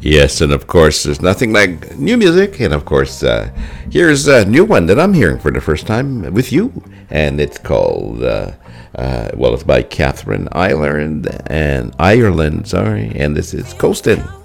Yes, and of course, there's nothing like new music. And of course, here's a new one that I'm hearing for the first time with you. And it's called, it's by Catherine Ireland, sorry. And this is Coastin'.